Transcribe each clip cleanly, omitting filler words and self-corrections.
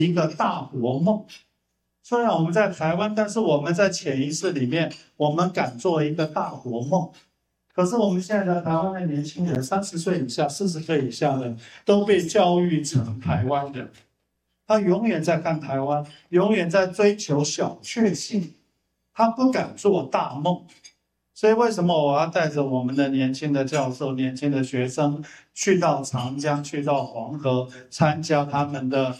一个大国梦。虽然我们在台湾，但是我们在潜意识里面，我们敢做一个大国梦。可是我们现在的台湾的年轻人，30岁以下、40岁以下的，都被教育成台湾人。他永远在看台湾，永远在追求小确幸，他不敢做大梦。所以为什么我要带着我们的年轻的教授、年轻的学生去到长江、去到黄河，参加他们的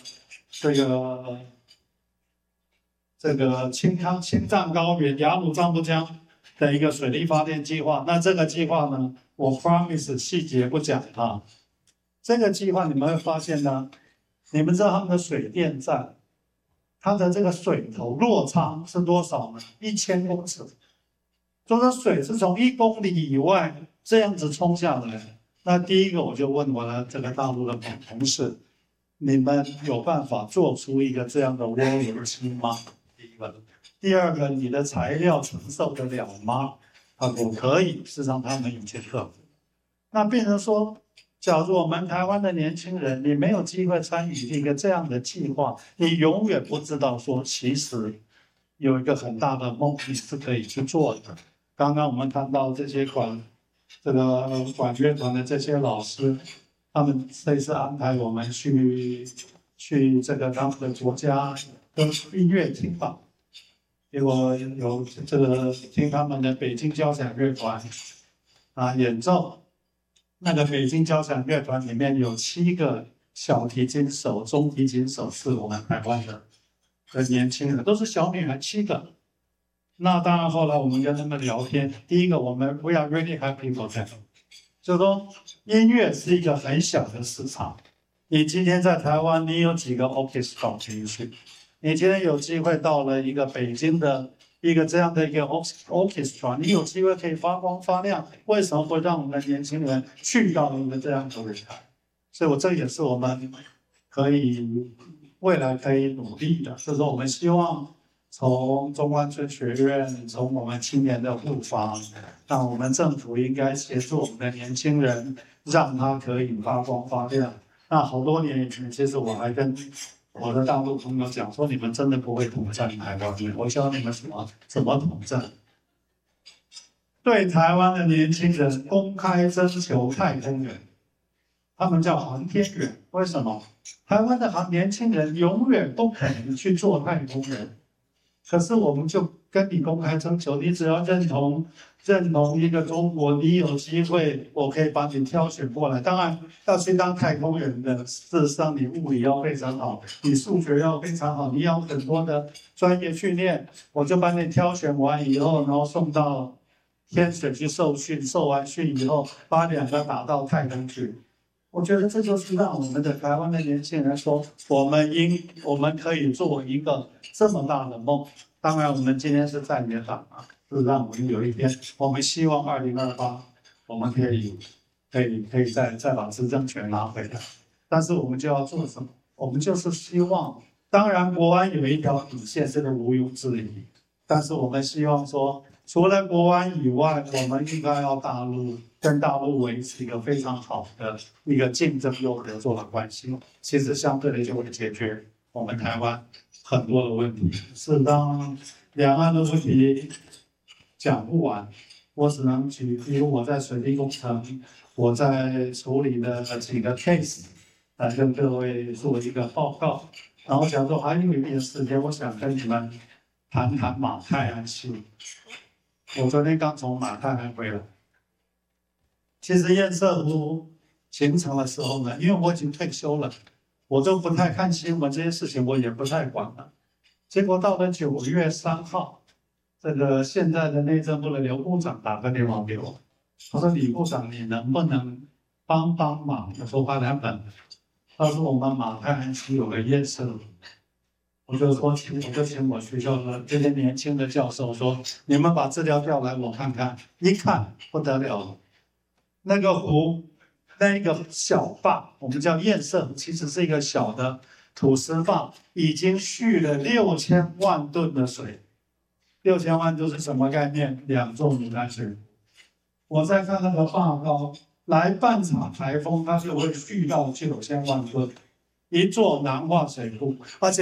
这个青藏高原、雅鲁藏布江的一个水力发电计划？那这个计划呢，我 promise 细节不讲啊。这个计划你们会发现呢，你们知道他们的水电站，它的这个水头落差是多少呢？1000公尺。就是水是从1公里以外这样子冲下来。那第一个我就问我的这个大陆的同事，你们有办法做出一个这样的涡轮机吗？第一个。第二个，你的材料承受得了吗？我可以，事实上他们已经克服。那变成说，假如我们台湾的年轻人，你没有机会参与一个这样的计划，你永远不知道说，其实有一个很大的梦你是可以去做的。刚刚我们看到这些管乐团的这些老师，他们这次安排我们去这个他们的国家的音乐厅吧，结果有这个听他们的北京交响乐团演奏。那个北京交响乐团里面有7个小提琴手、中提琴手是我们台湾的年轻人，都是小女孩，7个。那当然，后来我们跟他们聊天。第一个，我们 we are really happy for them， 就是说音乐是一个很小的市场。你今天在台湾，你有几个 orchestra 可以去？你今天有机会到了一个北京的一个这样的一个 orchestra， 你有机会可以发光发亮。为什么会让我们的年轻人去到一个这样的舞台？所以这也是我们未来可以努力的，就是我们希望从中关村学院，从我们青年的护法，那我们政府应该协助我们的年轻人，让他可以发光发亮。那好多年以前，其实我还跟我的大陆朋友讲说，你们真的不会统战台湾，我教你们怎么统战。对台湾的年轻人公开征求太空人，他们叫航天员。为什么？台湾的年轻人永远不可能去做太空人。可是我们就跟你公开征求，你只要认同一个中国，你有机会，我可以把你挑选过来。当然要去当太空人的，事实上你物理要非常好，你数学要非常好，你要很多的专业训练，我就把你挑选完以后，然后送到天水去受训，受完训以后，把2个打到太空去。我觉得这就是让我们的台湾的年轻人说，我们可以做一个这么大的梦。当然，我们今天是在野党是让我们有一天，我们希望2028，我们可以再把执政权拿回来。但是我们就要做什么？我们就是希望，当然国安有一条底线，这个毋庸置疑。但是我们希望说，除了国安以外，我们应该要跟大陆维持一个非常好的一个竞争又合作的关系，其实相对的就会解决我们台湾很多的问题。是当两岸的问题讲不完，我只能比如我在水利工程，我在处理的几个 case 来跟各位做一个报告。然后假如还有一点时间，我想跟你们谈谈马太安系。我昨天刚从马太安回来。其实堰塞湖形成的时候呢，因为我已经退休了，我都不太看新闻，这些事情我也不太管了。结果到了9月3号，这个现在的内政部的刘部长打个电话给我，他说：“李部长，你能不能帮忙？”我说：“2本。”他说：“我们马太安区有个堰塞湖。”我就请我学校的这些年轻的教授说：“你们把资料调来我看看。”一看不得了了。那个湖，那个小坝，我们叫堰塞湖，其实是一个小的土石坝，已经蓄了6000万吨的水。6000万吨是什么概念？2座牡丹水。我再看那个坝高，来半场台风，它就会蓄到9000万吨。 一座南化水库，而且